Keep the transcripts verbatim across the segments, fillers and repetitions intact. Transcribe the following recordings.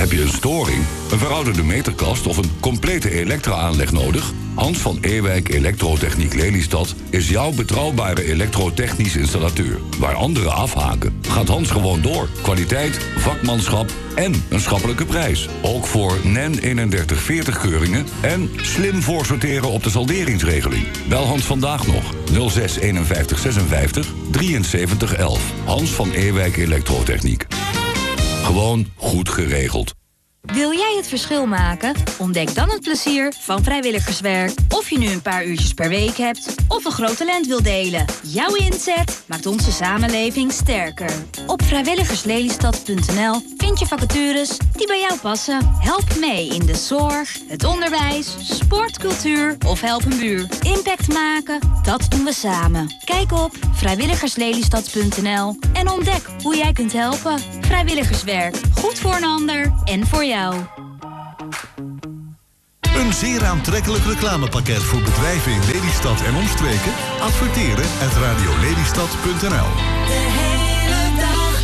Heb je een storing, een verouderde meterkast of een complete elektra-aanleg nodig? Hans van Ewijk Elektrotechniek Lelystad is jouw betrouwbare elektrotechnisch installateur. Waar anderen afhaken, gaat Hans gewoon door. Kwaliteit, vakmanschap en een schappelijke prijs. Ook voor N E N eenendertig veertig keuringen en slim voorsorteren op de salderingsregeling. Bel Hans vandaag nog nul zes eenenvijftig zesenvijftig drieënzeventig elf. Hans van Ewijk Elektrotechniek. Gewoon goed geregeld. Wil jij het verschil maken? Ontdek dan het plezier van vrijwilligerswerk. Of je nu een paar uurtjes per week hebt of een groot talent wil delen. Jouw inzet maakt onze samenleving sterker. Op vrijwilligerslelystad punt n l vind je vacatures die bij jou passen. Help mee in de zorg, het onderwijs, sport, cultuur of help een buur. Impact maken, dat doen we samen. Kijk op vrijwilligerslelystad punt n l en ontdek hoe jij kunt helpen. Vrijwilligerswerk, goed voor een ander en voor jou. Een zeer aantrekkelijk reclamepakket voor bedrijven in Lelystad en omstreken? Adverteren at radio lelystad punt n l. De hele dag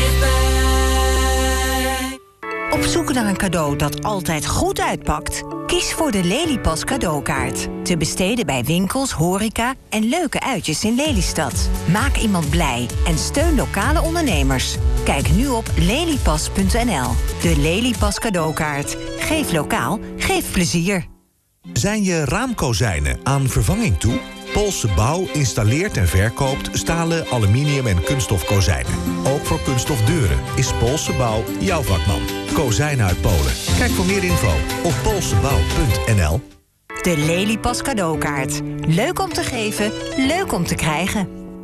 dichtbij. Op zoek naar een cadeau dat altijd goed uitpakt? Kies voor de Lelypas cadeaukaart. Te besteden bij winkels, horeca en leuke uitjes in Lelystad. Maak iemand blij en steun lokale ondernemers. Kijk nu op lelypas punt n l. De Lelypas cadeaukaart. Geef lokaal, geef plezier. Zijn je raamkozijnen aan vervanging toe? Poolse Bouw installeert en verkoopt stalen, aluminium en kunststof kozijnen. Ook voor kunststof deuren is Poolse Bouw jouw vakman. Kozijnen uit Polen. Kijk voor meer info op poolsebouw punt n l. De Lelypas cadeaukaart. Leuk om te geven, leuk om te krijgen.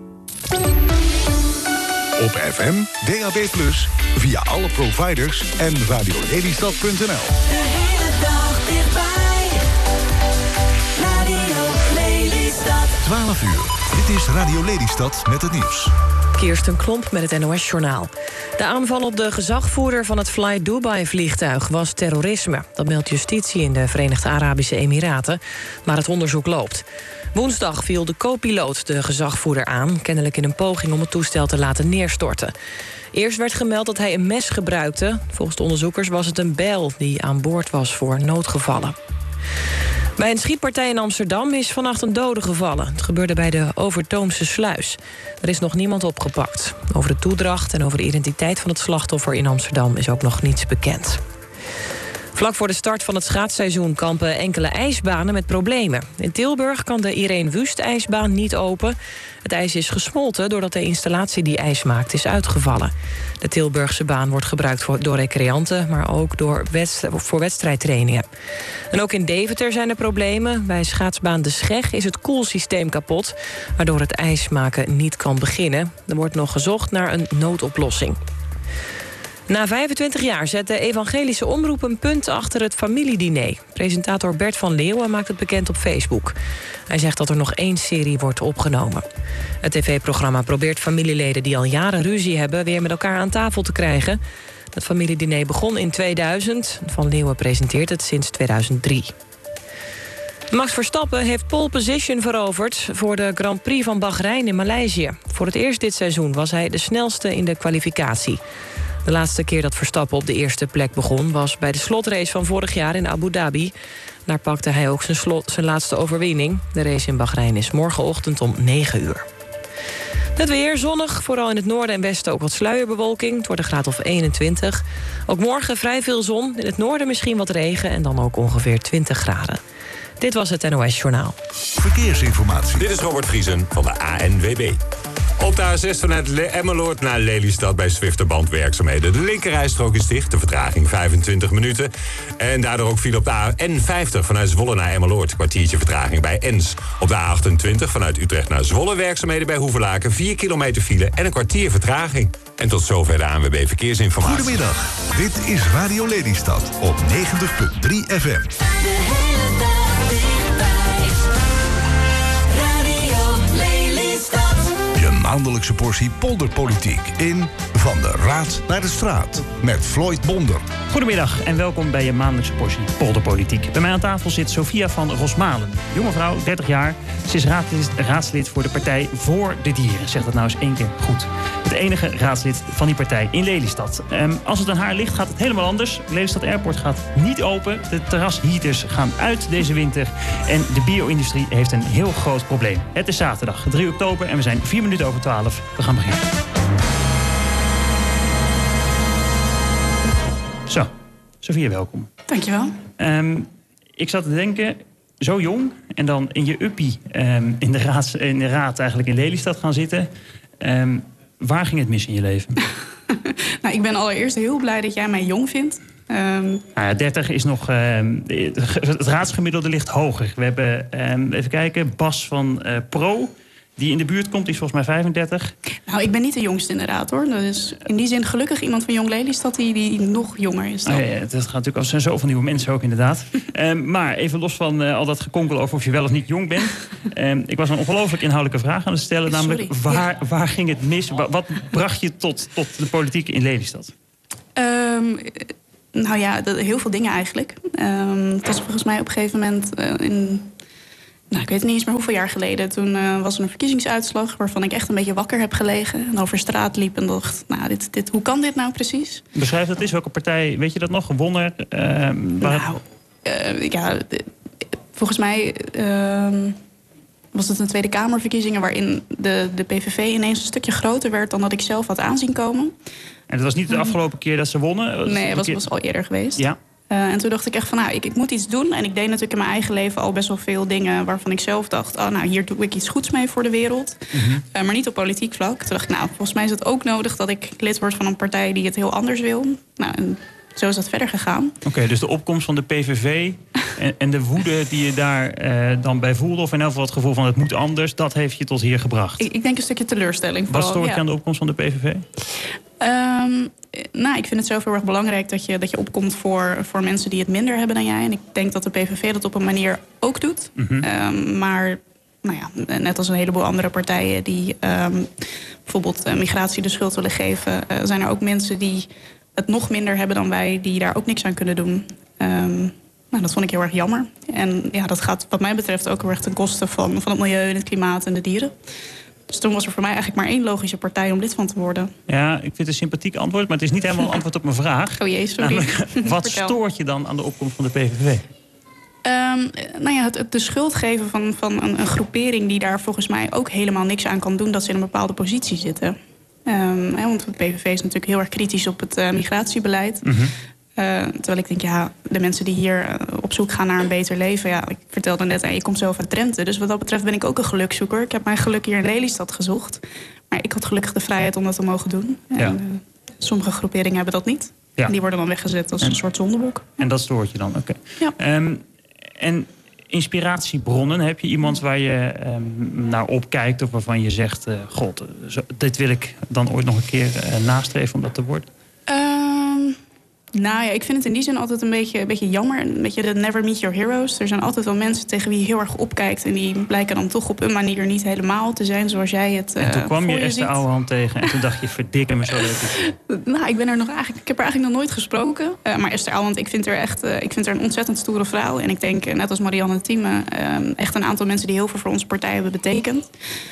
Op F M, D A B plus, via alle providers en radio lelystad punt n l. De hele dag dichtbij. Radio Lelystad. twaalf uur. Dit is Radio Lelystad met het nieuws. Kirsten Klomp met het N O S-journaal. De aanval op de gezagvoerder van het Fly Dubai-vliegtuig was terrorisme. Dat meldt justitie in de Verenigde Arabische Emiraten, maar het onderzoek loopt. Woensdag viel de co-piloot de gezagvoerder aan, kennelijk in een poging om het toestel te laten neerstorten. Eerst werd gemeld dat hij een mes gebruikte. Volgens de onderzoekers was het een bijl die aan boord was voor noodgevallen. Bij een schietpartij in Amsterdam is vannacht een dode gevallen. Het gebeurde bij de Overtoomse Sluis. Er is nog niemand opgepakt. Over de toedracht en over de identiteit van het slachtoffer in Amsterdam is ook nog niets bekend. Vlak voor de start van het schaatsseizoen kampen enkele ijsbanen met problemen. In Tilburg kan de Irene Wust-ijsbaan niet open. Het ijs is gesmolten doordat de installatie die ijs maakt is uitgevallen. De Tilburgse baan wordt gebruikt voor, door recreanten, maar ook door wedst- voor wedstrijdtrainingen. En ook in Deventer zijn er problemen. Bij schaatsbaan De Scheg is het koelsysteem kapot, waardoor het ijsmaken niet kan beginnen. Er wordt nog gezocht naar een noodoplossing. Na vijfentwintig jaar zet de evangelische omroep een punt achter het familiediner. Presentator Bert van Leeuwen maakt het bekend op Facebook. Hij zegt dat er nog één serie wordt opgenomen. Het tv-programma probeert familieleden die al jaren ruzie hebben weer met elkaar aan tafel te krijgen. Het familiediner begon in tweeduizend. Van Leeuwen presenteert het sinds tweeduizend drie. Max Verstappen heeft pole position veroverd voor de Grand Prix van Bahrein in Maleisië. Voor het eerst dit seizoen was hij de snelste in de kwalificatie. De laatste keer dat Verstappen op de eerste plek begon was bij de slotrace van vorig jaar in Abu Dhabi. Daar pakte hij ook zijn, slot, zijn laatste overwinning. De race in Bahrein is morgenochtend om negen uur. Het weer zonnig, vooral in het noorden en westen ook wat sluierbewolking. Het wordt een graad of eenentwintig. Ook morgen vrij veel zon, in het noorden misschien wat regen en dan ook ongeveer twintig graden. Dit was het N O S-journaal. Verkeersinformatie. Dit is Robert Vriesen van de A N W B. Op de A zes vanuit Le- Emmeloord naar Lelystad bij Zwifterband-werkzaamheden. De linkerrijstrook is dicht, de vertraging vijfentwintig minuten. En daardoor ook viel op de A N vijftig vanuit Zwolle naar Emmeloord. Kwartiertje vertraging bij Ens. Op de A achtentwintig vanuit Utrecht naar Zwolle werkzaamheden bij Hoevelaken. vier kilometer file en een kwartier vertraging. En tot zover de A N W B Verkeersinformatie. Goedemiddag, dit is Radio Lelystad op negentig komma drie F M. De hele dag dichtbij. Radio Lelystad. Je maandelijkse portie polderpolitiek in Van de Raad naar de Straat met Floyd Bonder. Goedemiddag en welkom bij je maandelijkse portie Polderpolitiek. Bij mij aan tafel zit Sophia van Rosmalen. Jonge vrouw, dertig jaar. Ze is raadslid, raadslid voor de Partij voor de Dieren. Zeg dat nou eens één keer goed. Het enige raadslid van die partij in Lelystad. Um, als het aan haar ligt gaat het helemaal anders. Lelystad Airport gaat niet open. De terrasheaters gaan uit deze winter. En de bio-industrie heeft een heel groot probleem. Het is zaterdag, drie oktober en we zijn vier minuten over twaalf. We gaan beginnen. Zo, Sophia, welkom. Dankjewel. Um, ik zat te denken, zo jong en dan in je uppie um, in, de raad, in de raad eigenlijk in Lelystad gaan zitten. Um, waar ging het mis in je leven? Nou, ik ben allereerst heel blij dat jij mij jong vindt. Um... Nou ja, dertig is nog... Um, het raadsgemiddelde ligt hoger. We hebben, um, even kijken, Bas van uh, Pro... die in de buurt komt, die is volgens mij vijfendertig. Nou, ik ben niet de jongste inderdaad, hoor. Dat is in die zin gelukkig iemand van Jong Lelystad die, die nog jonger is dan. Oh, ja, dat gaat natuurlijk, er zijn zoveel nieuwe mensen ook inderdaad. um, maar even los van uh, al dat gekonkel over of je wel of niet jong bent. Um, ik was een ongelooflijk inhoudelijke vraag aan het stellen. Namelijk, waar, ja. waar ging het mis? Wat bracht je tot, tot de politiek in Lelystad? Um, nou ja, dat, heel veel dingen eigenlijk. Um, het was volgens mij op een gegeven moment uh, in... Nou, ik weet niet eens meer hoeveel jaar geleden. Toen uh, was er een verkiezingsuitslag waarvan ik echt een beetje wakker heb gelegen. En over straat liep en dacht, nou, dit, dit, hoe kan dit nou precies? Beschrijf dat eens, welke partij, weet je dat nog, gewonnen? Uh, waar... Nou, uh, ja, volgens mij uh, was het een Tweede Kamerverkiezingen... waarin de, de P V V ineens een stukje groter werd dan dat ik zelf had aanzien komen. En dat was niet de afgelopen keer dat ze wonnen? Was nee, het was, keer... was al eerder geweest. Ja. Uh, en toen dacht ik echt van, nou, ik, ik moet iets doen. En ik deed natuurlijk in mijn eigen leven al best wel veel dingen... waarvan ik zelf dacht, oh, nou, hier doe ik iets goeds mee voor de wereld. Mm-hmm. Uh, maar niet op politiek vlak. Toen dacht ik, nou, volgens mij is het ook nodig... dat ik lid word van een partij die het heel anders wil. Nou, en zo is dat verder gegaan. Oké, okay, dus de opkomst van de P V V... en, en de woede die je daar uh, dan bij voelde... of in elk geval het gevoel van het moet anders... dat heeft je tot hier gebracht. Ik, ik denk een stukje teleurstelling. Wat stoort je ja. aan de opkomst van de P V V? Um, nou, ik vind het zelf heel erg belangrijk dat je, dat je opkomt voor, voor mensen die het minder hebben dan jij. En ik denk dat de P V V dat op een manier ook doet. Mm-hmm. Um, maar nou ja, net als een heleboel andere partijen die um, bijvoorbeeld uh, migratie de schuld willen geven... Uh, zijn er ook mensen die het nog minder hebben dan wij, die daar ook niks aan kunnen doen. Um, nou, dat vond ik heel erg jammer. En ja, dat gaat wat mij betreft ook heel erg ten koste van, van het milieu en het klimaat en de dieren. Dus toen was er voor mij eigenlijk maar één logische partij om lid van te worden. Ja, ik vind het een sympathiek antwoord, maar het is niet helemaal een antwoord op mijn vraag. Oh jee, sorry. Namelijk, wat stoort je dan aan de opkomst van de P V V? Um, nou ja, het, het de schuld geven van, van een, een groepering die daar volgens mij ook helemaal niks aan kan doen... dat ze in een bepaalde positie zitten. Um, hè, want de P V V is natuurlijk heel erg kritisch op het uh, migratiebeleid... Mm-hmm. Uh, terwijl ik denk, ja, de mensen die hier uh, op zoek gaan naar een beter leven... ja, ik vertelde net, uh, je komt zelf uit Drenthe. Dus wat dat betreft ben ik ook een gelukzoeker. Ik heb mijn geluk hier in Lelystad gezocht. Maar ik had gelukkig de vrijheid om dat te mogen doen. En, ja. uh, sommige groeperingen hebben dat niet. Ja. En die worden dan weggezet als en, een soort zondebok. En dat stoort je dan, oké. Okay. Ja. Um, en inspiratiebronnen, heb je iemand waar je um, naar opkijkt... of waarvan je zegt, uh, god, zo, dit wil ik dan ooit nog een keer uh, nastreven om dat te worden? Um... Nou ja, ik vind het in die zin altijd een beetje, een beetje jammer. Een beetje de never meet your heroes. Er zijn altijd wel mensen tegen wie je heel erg opkijkt... en die blijken dan toch op een manier niet helemaal te zijn zoals jij het En toen uh, kwam je Esther ziet. Ouwehand tegen en toen dacht je, verdikke me zo leuk. Nou, ik ben er nog eigenlijk, ik heb er eigenlijk nog nooit gesproken. Uh, maar Esther Ouwehand, ik vind er echt uh, ik vind er een ontzettend stoere vrouw. En ik denk, uh, net als Marianne Thieme... Uh, echt een aantal mensen die heel veel voor onze partij hebben betekend.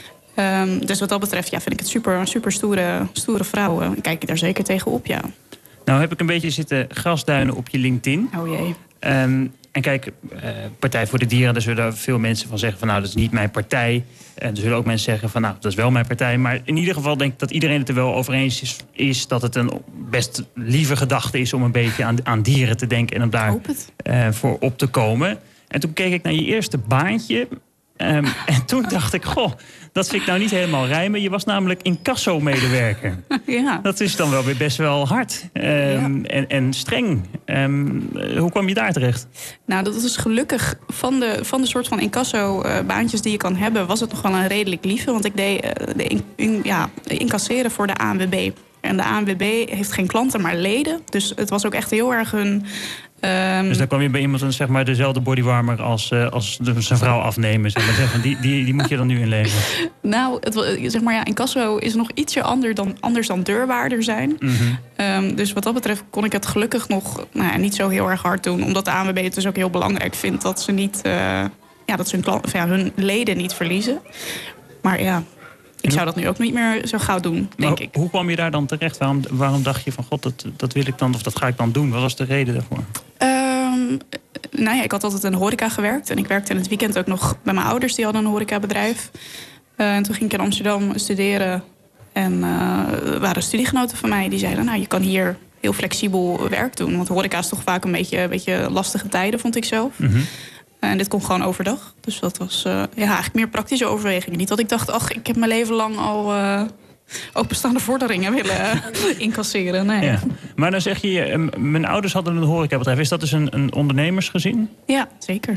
Um, dus wat dat betreft ja, vind ik het super, een super stoere, stoere vrouw. Uh, kijk ik daar zeker tegen op, ja. Nou heb ik een beetje zitten grasduinen op je LinkedIn. Oh jee. Um, en kijk, uh, Partij voor de Dieren, daar zullen veel mensen van zeggen... van nou, dat is niet mijn partij. En er zullen ook mensen zeggen van nou, dat is wel mijn partij. Maar in ieder geval denk ik dat iedereen het er wel over eens is... is dat het een best lieve gedachte is om een beetje aan, aan dieren te denken... en om daar uh, voor op te komen. En toen keek ik naar je eerste baantje... Um, en toen dacht ik, goh, dat vind ik nou niet helemaal rijmen. Je was namelijk incasso-medewerker. Ja. Dat is dan wel weer best wel hard um, ja. en, en streng. Um, hoe kwam je daar terecht? Nou, dat is gelukkig van de, van de soort van incasso-baantjes die je kan hebben... was het nog wel een redelijk lieve. Want ik deed uh, de in, in, ja, incasseren voor de A N W B. En de A N W B heeft geen klanten, maar leden. Dus het was ook echt heel erg hun... Um, dus dan kwam je bij iemand een, zeg maar, dezelfde bodywarmer als, uh, als de, zijn vrouw afnemen. Zeg maar, zeg maar, die, die, die moet je dan nu inleveren. Nou, het, zeg maar, ja, incasso is nog ietsje anders dan, anders dan deurwaarder zijn. Mm-hmm. Um, dus wat dat betreft kon ik het gelukkig nog nou ja, niet zo heel erg hard doen. Omdat de A N W B het dus ook heel belangrijk vindt dat ze, niet, uh, ja, dat ze hun, klant, ja, hun leden niet verliezen. Maar ja... Ik zou dat nu ook niet meer zo gauw doen, denk maar ik. Hoe kwam je daar dan terecht? Waarom, waarom dacht je van, god, dat, dat wil ik dan, of dat ga ik dan doen? Wat was de reden daarvoor? Um, nou ja, ik had altijd in de horeca gewerkt. En ik werkte in het weekend ook nog bij mijn ouders. Die hadden een horecabedrijf. Uh, en toen ging ik in Amsterdam studeren. En uh, er waren studiegenoten van mij die zeiden... nou, je kan hier heel flexibel werk doen. Want horeca is toch vaak een beetje, een beetje lastige tijden, vond ik zelf. Mm-hmm. En dit kon gewoon overdag. Dus dat was uh, ja, eigenlijk meer praktische overwegingen. Niet dat ik dacht, ach, ik heb mijn leven lang al uh, openstaande vorderingen willen uh, incasseren. Nee. Ja. Maar dan zeg je, uh, mijn ouders hadden een horecabedrijf. Is dat dus een, een ondernemersgezin? Ja, zeker.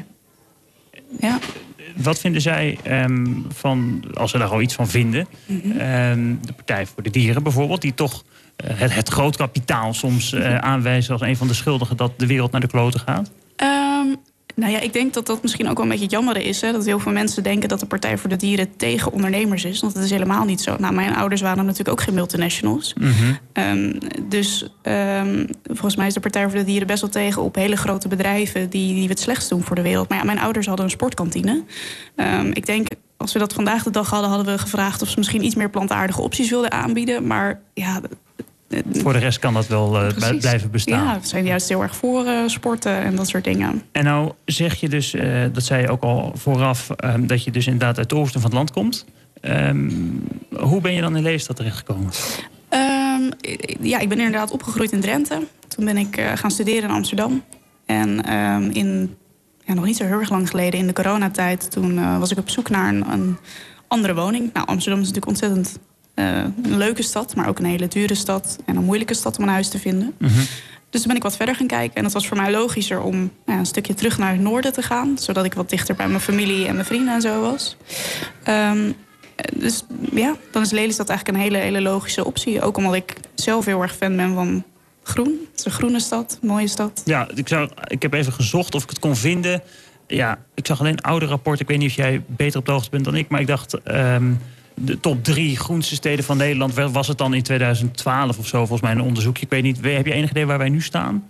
Ja. Wat vinden zij um, van, als ze daar al iets van vinden... Mm-hmm. um, de Partij voor de Dieren bijvoorbeeld... die toch uh, het, het groot kapitaal soms uh, aanwijzen als een van de schuldigen... dat de wereld naar de kloten gaat? Um, Nou ja, ik denk dat dat misschien ook wel een beetje het jammer is. Hè? Dat heel veel mensen denken dat de Partij voor de Dieren tegen ondernemers is. Want dat is helemaal niet zo. Nou, mijn ouders waren natuurlijk ook geen multinationals. Mm-hmm. Um, dus um, volgens mij is de Partij voor de Dieren best wel tegen op hele grote bedrijven die, die het slechts doen voor de wereld. Maar ja, mijn ouders hadden een sportkantine. Um, ik denk, als we dat vandaag de dag hadden, hadden we gevraagd of ze misschien iets meer plantaardige opties wilden aanbieden. Maar ja... Voor de rest kan dat wel uh, blijven bestaan. Ja, we zijn juist heel erg voor uh, sporten en dat soort dingen. En nou zeg je dus, uh, dat zei je ook al vooraf... Um, dat je dus inderdaad uit het oosten van het land komt. Um, hoe ben je dan in Lelystad terechtgekomen? Um, ja, ik ben inderdaad opgegroeid in Drenthe. Toen ben ik uh, gaan studeren in Amsterdam. En um, in, ja, nog niet zo heel erg lang geleden, in de coronatijd... toen uh, was ik op zoek naar een, een andere woning. Nou, Amsterdam is natuurlijk ontzettend... Uh, een leuke stad, maar ook een hele dure stad. En een moeilijke stad om een huis te vinden. Mm-hmm. Dus toen ben ik wat verder gaan kijken. En het was voor mij logischer om nou ja, een stukje terug naar het noorden te gaan. Zodat ik wat dichter bij mijn familie en mijn vrienden en zo was. Um, dus ja, dan is Lelystad eigenlijk een hele, hele logische optie. Ook omdat ik zelf heel erg fan ben van groen. Het is een groene stad, een mooie stad. Ja, ik, zou, ik heb even gezocht of ik het kon vinden. Ja, ik zag alleen oude rapporten. Ik weet niet of jij beter op de hoogte bent dan ik. Maar ik dacht... Um, de top drie groenste steden van Nederland... was het dan in tweeduizend twaalf of zo, volgens mij een onderzoekje. Ik weet niet, heb je enig idee waar wij nu staan?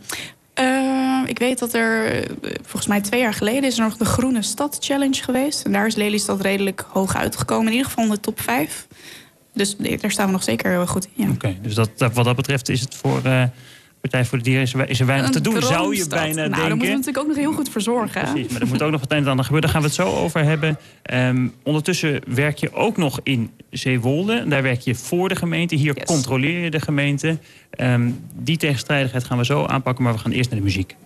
Uh, ik weet dat er, volgens mij twee jaar geleden... is er nog de Groene Stad Challenge geweest. En daar is Lelystad redelijk hoog uitgekomen. In ieder geval in de top vijf. Dus daar staan we nog zeker heel goed in. Ja. Oké, okay, dus dat, wat dat betreft is het voor... Uh, Partij voor de Dieren is er, is er weinig een te doen, droomstad. Zou je bijna nou, denken. Daar moeten we natuurlijk ook nog heel goed voor zorgen. Precies, maar er moet ook nog wat een en ander gebeuren. Daar gaan we het zo over hebben. Um, ondertussen werk je ook nog in Zeewolde. Daar werk je voor de gemeente. Hier yes. controleer je de gemeente. Um, die tegenstrijdigheid gaan we zo aanpakken, maar we gaan eerst naar de muziek.